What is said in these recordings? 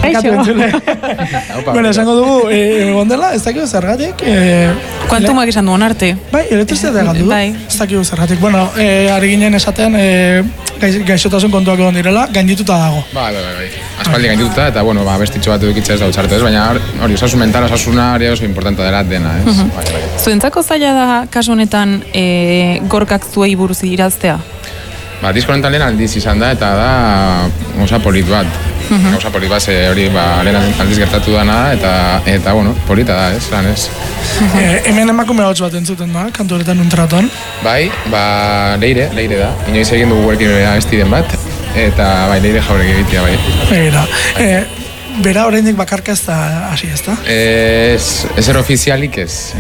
Bueno, esango dugu, egon dela, ez dakigu zergatik. Kuantumak esan duen arte. Bai, elektrizitatea galdu du. Ez dakigu zergatik. Bueno, ari ginen esaten gaixotasun kontuak egon direla, gaindituta dago. Bai. Aspaldi gaindituta, eta bueno, bestitxo bat edukitza ez da utxarte ez, baina hori, osasun mental, osasuna hori oso importanta dela dena, ez? Zuentzako zaila da, kasu honetan, gorkak zuei buruz iraztea? Disko honetan lehen aldiz izan da, eta da gauza polit bat. Gauza polit bat, hori lehen aldiz gertatu dana, eta bueno, polita da, ez, lan ez. Hemen emakume hotz bat entzuten da, kantu horretan untraton. Bai, leire da. Inoiz egin dugu gurekin abestiden bat, eta bai, leire jaurek egitea, bai. Bera oraindik bakarka ez da hasi, ez da? Ezer ofizialik ez.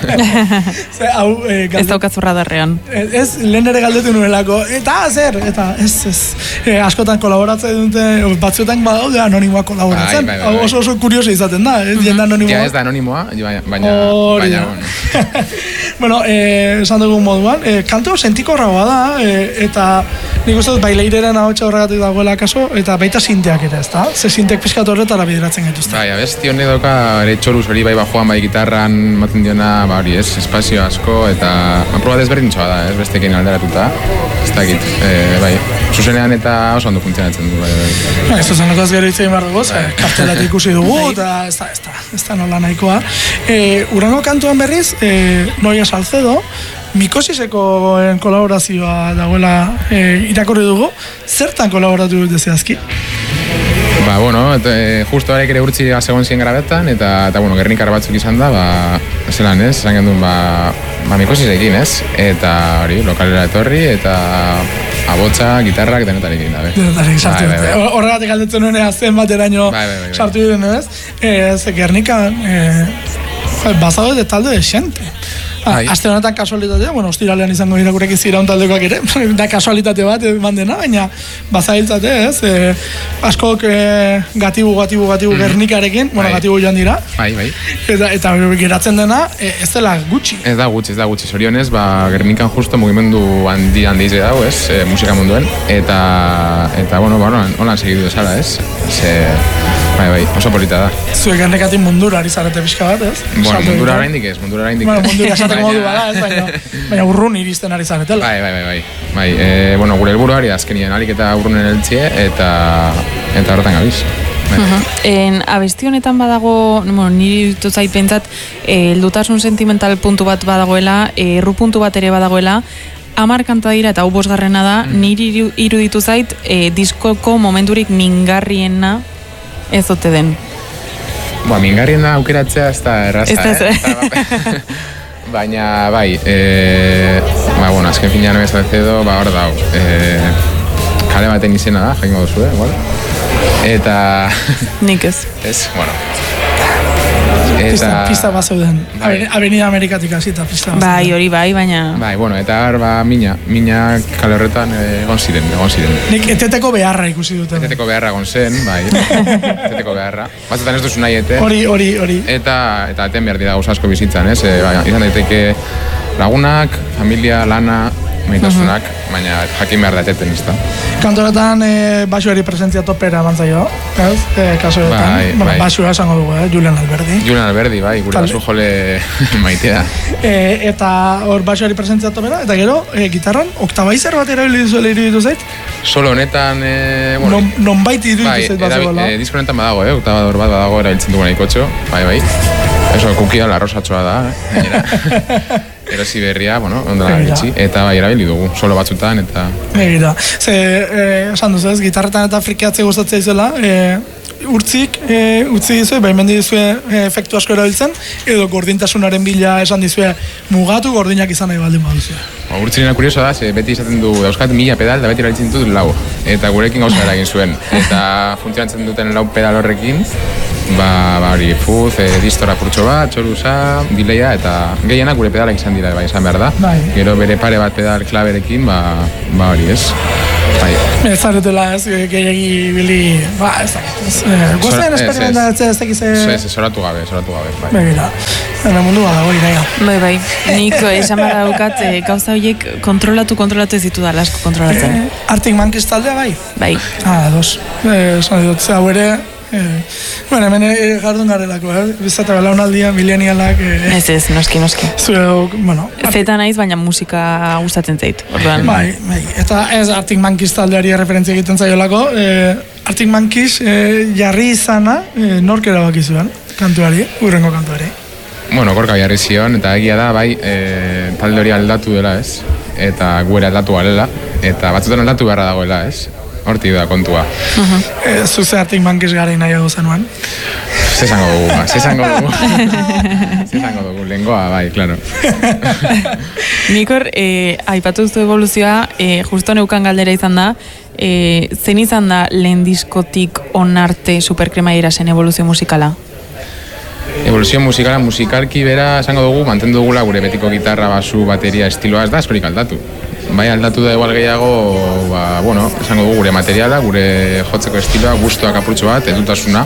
Ez daukazurra darrean. Ez, lehen ere galdetu nuelako, eta zer, eta ez. Askotan kolaboratzen dute, batzuetan badaude anonimoa kolaboratzen. Oso kurioso izaten da, jende anonimoa. Ja, ez da anonimoa, baina bueno, esan dugun moduan, kantu sentikorragoa da, eta nik uste dut baileireren ahotsa horregatik dagoela kaso, eta baita sinteak ere, ez da? Ze sintek pizkat horretara bideratzen gaituzte. Bai, abesti honek dauka ere txoruz hori bai bajoan bai gitarran maten diona, hori ez, espazio asko, eta aprobat ezberdintxoa da, ez bestekin alderatuta, ez dakit, bai, zuzenean eta oso ondo funtzionatzen du, bai. Ez zen okaz gero itzegin behar dugu, kartelat ikusi dugu, eta ez da nola nahikoa. Urrengo kantuan berriz, Noia Salcedo, Mikosiseko kolaborazioa dagoela irakorri dugu, zertan kolaboratu dute zehazki? Bueno, justo arek ere urtsi segon zien grabetan, eta bueno, Gernikar batzuk izan da, zelan ez, esan gendun, Mikosisekin ez, eta hori, lokalera etorri, eta abotsa, gitarrak, denetarekin da, denetarekin sartu dute. Horregatik aldetzen nuenea zenbateraino sartu diren, ez? Gernikan, bazaude talde de xente. Aste honetan kasualitatea, bueno, ostiralean izango dira gurekin ziraun taldekoak ere, da kasualitate bat eman dena, baina bazailtzate, ez? Askok gatibu Gernikarekin, bueno, gatibu joan dira. Bai. Eta geratzen dena, ez dela gutxi. Ez da gutxi, zorionez, Gernikan justo mugimendu handiz dago, ez? Musika munduen, eta bueno, holan segidu desala, ez? Bai, oso polita da. Zuek Gernikatik mundura ari zarete pixka bat, ez? Bueno, mundura oraindik ez. Bueno, mundura esateko modu bada, ez? Baina urrun iristen ari zaretela. Bai. Bueno, gure helburu hori azkenien alik eta urrunen heltzie, eta horretan gabiz. Abesti honetan badago, niri ditu zait pentsat, heldutasun sentimental puntu bat badagoela, erru puntu bat ere badagoela, 10 kanta dira eta hau 5. da, niri iruditu zait, diskoko momenturik mingarriena ez ote den. Mingarriena aukeratzea ez da erraza, baina bai, bueno, azken finean Noia Salcedo, hor dago, kale baten izena da, jakingo duzu, igual. Eta... Nik ez. Ez, bueno. Pista bat zeuden. Avenida Amerikatik hasita pista bat. Bai, hori bai, baina... Bai, bueno, eta mina kale horretan egon ziren. Nik eteteko beharra ikusi duten. Eteteko beharra egon zen, bai. Eteteko beharra. Batzutan ez duzu nahi ete. Hori. Eta eten behar dira gauza asko bizitzan, ez? Izan daiteke lagunak, familia, lana, maitasunak, baina jakin behar da eteten, ez da. Kantoretan basuari presentzia topera mantzaio, ez? Kaso horretan. Basua esango dugu, Julian Alberdi. Julian Alberdi, bai, gure basu jole maitea. Eta hor basuari presentzia topera, eta gero, gitarran, oktabaizer bat erabili duzuela iruditu zait? Solo honetan... Non baiti iruditu zait bat zegoela. Disko honetan badago, oktabador bat badago erabiltzen dugu nahikotxo, bai. Eso, kukia la rosatxoa da, erosi berria, bueno, ondela gitxi, eta bai, erabili dugu, solo batzutan, eta... Egira, esan duzu ez, gitarretan eta frikeatzea gustatzea izuela, utzi dizue, behin dizue efektu asko erabiltzen, edo gordintasunaren bila esan dizue mugatu gordinak izan nahi baldin baduzue. Urtzirena kurioso da, beti izaten du, dauzkat 1000 pedal, da beti erabiltzen dut 4, eta gurekin gauza eragin zuen, eta funtzionatzen duten 4 pedal horrekin, hori, fuz, distora purtxo bat, txoruza, dileia, eta gehienak gure pedalak izan dira, bai, esan behar da. Gero bere pare bat pedal klaberekin, hori, ez. Ez zaretela, ez, gehiagi bili, ez da, guztien esperimentatzea ez dakize... Zoratu gabe, bai. Begira, mundu badago iraia. Bai, nik esan behar daukat gauza horiek kontrolatu ez ditu da, asko kontrolatzen. Arctic Monkeys taldea, bai? Bai. Dos. Esan dut, hau ere... Bueno, hemen jardun garelako, bizata belaunaldia, milenialak... Ez, noski. Zure, bueno... Zeta naiz, baina musika gustatzen zait. Bai. Eta ez Arctic Monkeys taldeari referentzia egiten zaiolako, Arctic Monkeys jarri izana nork erabaki zuen kantuari, urrengo kantuari. Bueno, Gorka jarri zion, eta egia da, bai, talde hori aldatu dela, ez? Eta guere aldatu garela, eta batzutan aldatu beharra dagoela, ez? Hortik da kontua. Zuze Arctic Monkeys gara nahiago zenuan? Zesango dugu, lengoa, bai, klaro. Nikor, aipatu duzu evoluzioa, justo neukan galdera izan da, zein izan da lehen diskotik onarte Superkremaiera zen evoluzio musikala? Evoluzio musikala, musikalki bera, esango dugu, mantendu dugula gure betiko gitarra, basu, bateria, estiloa ez da, eskorik aldatu. Bai, aldatu da igual gehiago, esango dugu gure materiala, gure jotzeko estiloa, gustuak apurtxo bat, edutasuna.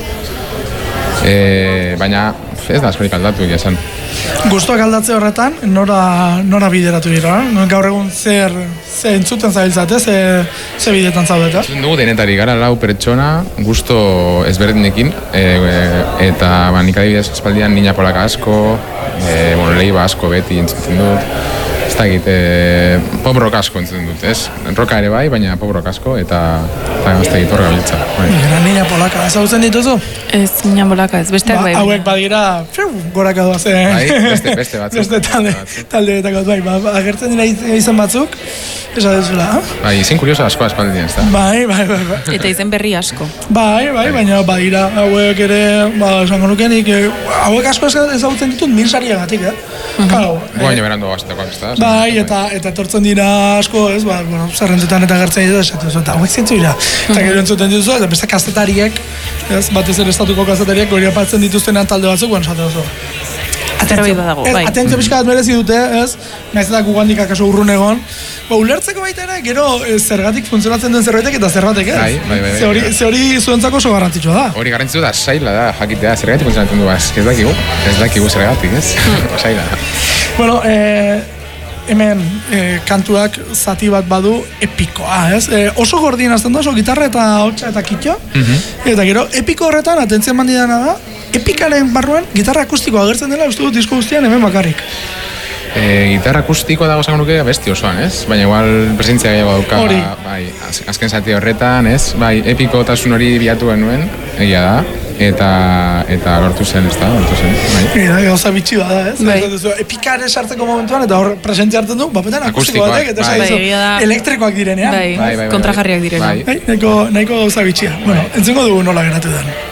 Baina ez da askorik aldatu egia esan. Gustuak aldatze horretan, nora bideratu dira? Gaur egun zer entzuten zabiltzate, ze bidetan zaudeta? Entzuten dugu denetari gara, lau pertsona, gusto ezberdinekin, eta nik adibidez espaldian Niña Polaka asko, Leiba asko beti entzuten dut. Ez da egit, pop rock asko entzuten dut, ez? Roka ere bai, baina pop rock asko, eta ez da egit horra biltza. Niña Polaka, ezagutzen dituzu? Ez, Niña Polaka, ez, besteak bai. Hauek badira, goraka doazen. Bai, beste batzuk. Beste taldeetako, bai, agertzen dira izan batzuk, esa dezula. Bai, izen kurioso asko aspaldien, ez da. Bai. Eta izen berri asko. Bai, baina badira, hauek ere, esango nukenik, hauek asko ezagutzen ditut milsariagatik, Baina berandu gaztekoak, ez da? Bai, eta etortzen dira asko, ez, zerrentetan eta gertzen dira, eta hauek zintzu dira. Eta gero entzuten dituzu, eta beste kazetariek, ez, batez ere estatuko kazetariek, gori apatzen dituztenean talde batzuk, esate oso. Zerbait badago, bai. Atentzio pixka bat merezi dute, ez, nahiz eta gugandik akaso urrun egon, ulertzeko baita ere, gero zergatik funtzionatzen den zerbaitek eta zerbatek, ez? Bai. Ze hori zuentzako oso garrantzitsua da. Hori garrantzitsua da, saila da, jakitea, zergatik funtzionatzen du, ez dakigu zergatik, ez? Saila da. Bueno, hemen kantuak zati bat badu epikoa, ez? Oso gordien azten da, oso gitarra eta hotxa eta kitxo, eta gero epiko horretan, atentzen bandidana da, epikaren barruan gitarra akustikoa agertzen dela, uste dut disko guztian hemen bakarrik. Gitarra akustikoa dago zango nuke besti osoan, ez? Baina igual presentzia gehiago dauka, bai, azken zati horretan, ez? Bai, epikotasun hori bilatu genuen, egia da, eta lortu zen, ez da, bai. Gauza bitxi da, ez? Bai. Epikare sartzeko momentuan, eta hor presentzia hartzen du, bapetan akustiko batek, eta elektrikoak direnean. Bai, kontrajarriak direnean. Nahiko gauza bitxia. Bueno, entzengo dugu nola geratu den.